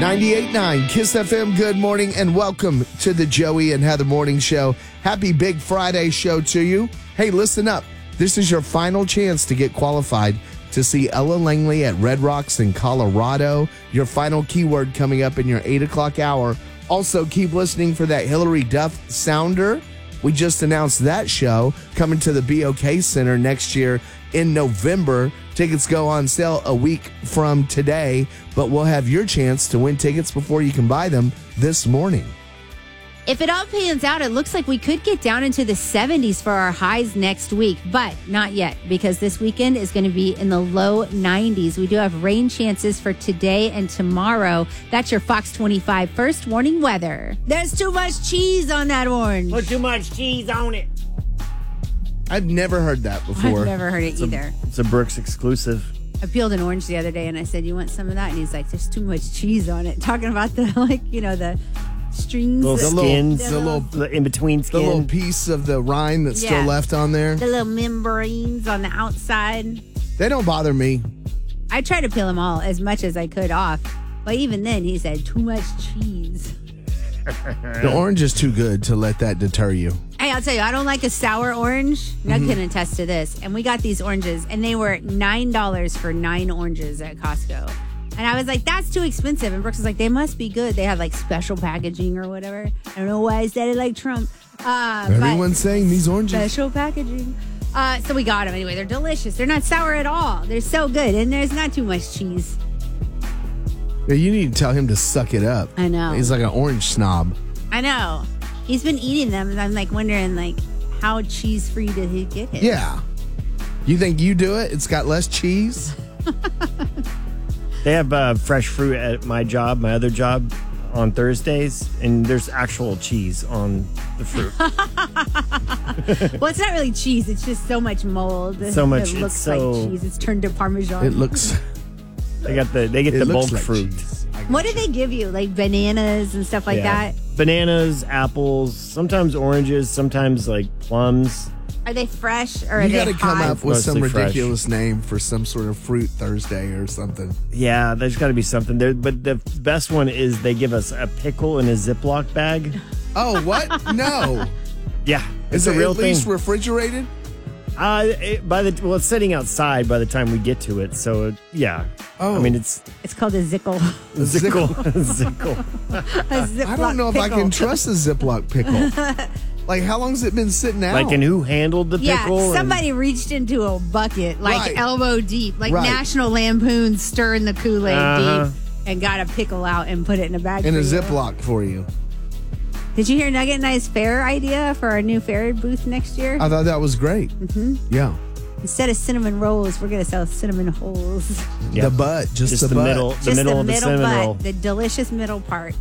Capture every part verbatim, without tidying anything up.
ninety-eight point nine Kiss F M, good morning, and welcome to the Joey and Heather Morning Show. Happy Big Friday show to you. Hey, listen up. This is your final chance to get qualified to see Ella Langley at Red Rocks in Colorado. Your final keyword coming up in your eight o'clock hour. Also, keep listening for that Hillary Duff Sounder. We just announced that show coming to the B O K Center next year in November. Tickets go on sale a week from today, but we'll have your chance to win tickets before you can buy them this morning. If it all pans out, it looks like we could get down into the seventies for our highs next week, but not yet, because this weekend is going to be in the low nineties. We do have rain chances for today and tomorrow. That's your Fox twenty-five first warning weather. There's too much cheese on that orange. Put too much cheese on it. I've never heard that before. I've never heard it It's either. A, it's a Brooks exclusive. I peeled an orange the other day and I said, you want some of that? And he's like, there's too much cheese on it. Talking about the, like, you know, the strings. Little The little- skins. the little- the in-between The skin. little piece of the rind that's Yeah. still left on there. The little membranes on the outside. They don't bother me. I tried to peel them all as much as I could off. But even then, he said, too much cheese. The orange is too good to let that deter you. Hey, I'll tell you, I don't like a sour orange. Doug can attest to this. And we got these oranges, and they were nine dollars for nine oranges at Costco. And I was like, that's too expensive. And Brooks was like, they must be good. They had like special packaging or whatever. I don't know why I said it like Trump. Uh, but Everyone's saying these oranges. special packaging. Uh, so we got them anyway. They're delicious. They're not sour at all. They're so good. And there's not too much cheese. Yeah, you need to tell him to suck it up. I know. He's like an orange snob. I know. He's been eating them. And I'm like wondering, like, how cheese free did he get it? Yeah. You think you do it? It's got less cheese? They have uh, fresh fruit at my job, my other job, on Thursdays, and there's actual cheese on the fruit. Well, it's not really cheese. It's just so much mold. So much- It looks it's so- like cheese. It's turned to Parmesan. It looks... They got the they get It the looks bulk like fruit. cheese. I What do gotcha. they give you? Like bananas and stuff like Yeah. that? Bananas, apples, sometimes oranges, sometimes like plums. Are they fresh or are You they got to come hot? up with some Mostly fresh. ridiculous name for some sort of fruit Thursday or something. Yeah, there's got to be something there. But the best one is they give us a pickle in a Ziploc bag. Oh, what? No. Yeah, Is it's it a real at thing. least refrigerated? Uh, it, by the well, it's sitting outside by the time we get to it. So it, yeah, Oh. I mean it's It's called a zickle. zickle, zickle. A Ziploc I don't know if I pickle. can trust a Ziploc pickle. Like, how long's it been sitting out? Like, and who handled the Yeah, pickle? and- somebody reached into a bucket, like Right. elbow deep, like Right. National Lampoon stirring the Kool-Aid Uh-huh. deep, and got a pickle out and put it in a bag. in for a you. Ziploc for you. Did you hear Nugget and I's fair idea for our new fair booth next year? I thought that was great. Mm-hmm. Yeah. Instead of cinnamon rolls, we're going to sell cinnamon holes. Yeah. The butt, just, just the, the, butt. middle, the Just middle the of the middle cinnamon butt, roll. the delicious middle part.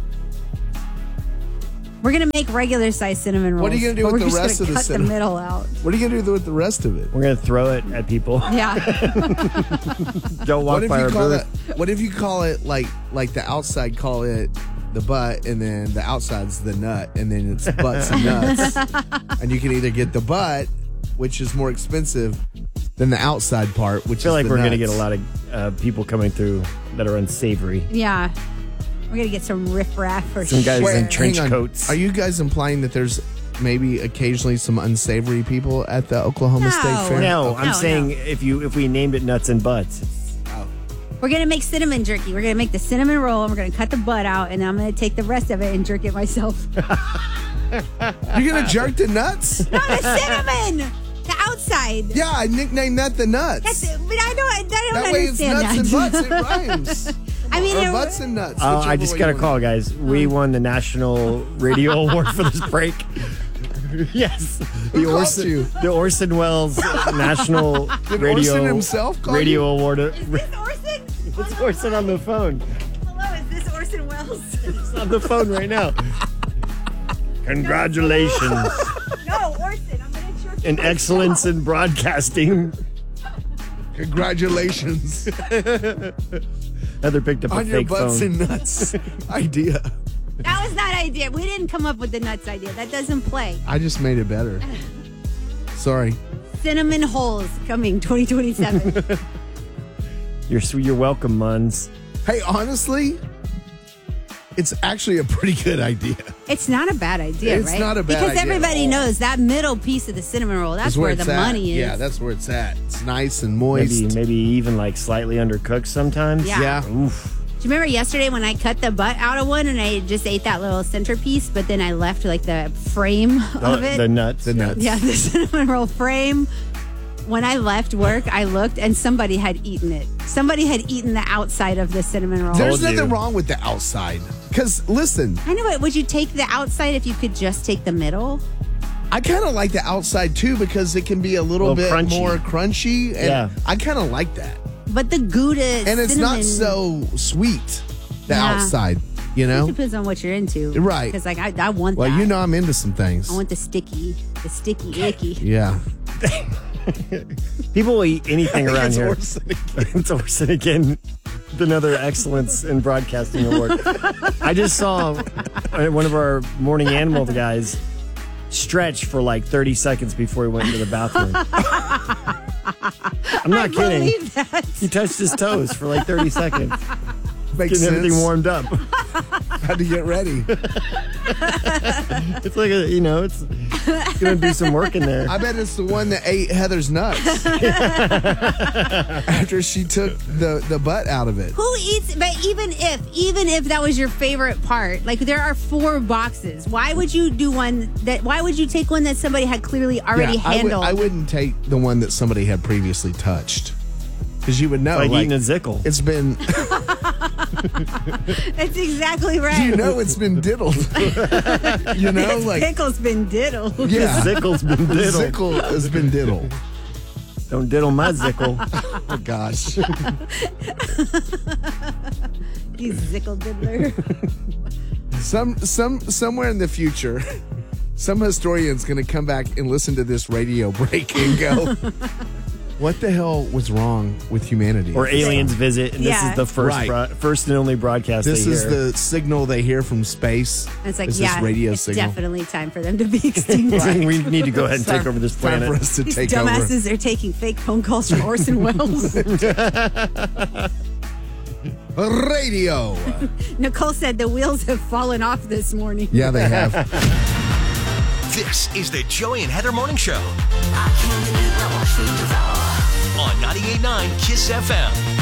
We're going to make regular size cinnamon rolls. What are you gonna do but with we're the just rest gonna of the cut the cinnamon? middle out. What are you going to do with the rest of it? We're gonna throw it at people. Yeah. Don't walk What if by you our call booth. it? What if you call it like like the outside call it the butt, and then the outside's the nut, and then it's butts and nuts, and you can either get the butt, which is more expensive than the outside part, which I feel is like the we're nuts. gonna get a lot of uh, people coming through that are unsavory. Yeah. We're going to get some riffraff for Some guys sure. in trench hang on. coats. Are you guys implying that there's maybe occasionally some unsavory people at the Oklahoma No. State Fair? No, I'm No, saying no. if you if we named it nuts and butts. We're going to make cinnamon jerky. We're going to make the cinnamon roll, and we're going to cut the butt out, and I'm going to take the rest of it and jerk it myself. You're gonna jerk the nuts? No, the cinnamon! The outside. Yeah, I nicknamed that the nuts. That's it. But I don't, I don't that way it's understand nuts that. and butts. It rhymes. I mean, or it- butts and nuts. Oh, whichever I just way got a you call, want guys. We won the National Radio Award for this break. Yes, the called Orson, you? the Orson Welles National Did Radio Orson himself call Radio you? Award. Is this Orson? It's Orson on the phone. Hello, is this Orson Welles? It's on the phone right now. Congratulations No, Orson. I'm going to jerk in it excellence myself. in broadcasting. Congratulations Heather picked up a on your fake butts phone. and nuts idea. That was not idea. We didn't come up with the nuts idea. That doesn't play. I just made it better. Sorry. Cinnamon holes coming twenty twenty-seven. You're you're welcome, Muns. Hey, honestly, it's actually a pretty good idea. It's not a bad idea, It's right? not a bad because idea at everybody all. knows that middle piece of the cinnamon roll. That's, That's where, it's the at. money is. Yeah, that's where it's at. It's nice and moist. Maybe maybe even like slightly undercooked sometimes. Yeah. Yeah. Oof. Do you remember yesterday when I cut the butt out of one and I just ate that little centerpiece, but then I left like the frame of The, it? the nuts. The nuts. Yeah, the cinnamon roll frame. When I left work, I looked and somebody had eaten it. Somebody had eaten the outside of the cinnamon roll. There's Told you. nothing wrong with the outside. Because, listen, I know, but would you take the outside if you could just take the middle? I kind of like the outside too because it can be a little, A little bit crunchy. more crunchy. And Yeah. I kind of like that. But the Gouda And it's cinnamon, not so sweet, the Yeah. outside, you know? depends on what you're into. Right. Because like I, I want Well, that. you know I'm into some things. I want the sticky, the sticky icky. Yeah. People will eat anything around It's here. Orson It's Orson again. Another excellence in broadcasting award. I just saw uh, one of our morning animal guys stretch for like thirty seconds before he went into the bathroom. I'm not I kidding. believe that. He touched his toes for like thirty seconds, Makes getting sense. everything warmed up. Had to get ready. It's like a, you know, it's gonna do some work in there. I bet it's the one that ate Heather's nuts after she took the, the butt out of it. Who eats? But even if, even if that was your favorite part, like there are four boxes. Why would you do one that? Why would you take one that somebody had clearly already Yeah, I, would, handled? I wouldn't take the one that somebody had previously touched. Because you would know. Like, like eating a zickle. It's been, That's exactly right. you know, it's been diddled. you know, His like, pickle's been diddled. yeah. Zickle's been diddled. Zickle has been diddled. Don't diddle my zickle. Oh, gosh. You zickle diddler. Some, some, somewhere in the future, some historian's going to come back and listen to this radio break and go, what the hell was wrong with humanity? Or aliens visit, and this Yeah. is the first Right. bro- first and only broadcast This they is hear. the signal they hear from space. It's like, Is yeah, this radio it's signal. definitely time for them to be extinct. We need to go ahead and take over this Time planet. for us to These take over. dumbasses are taking fake phone calls from Orson Welles. Radio. Nicole said the wheels have fallen off this morning. Yeah, they have. This is the Joey and Heather Morning Show on ninety-eight point nine Kiss F M.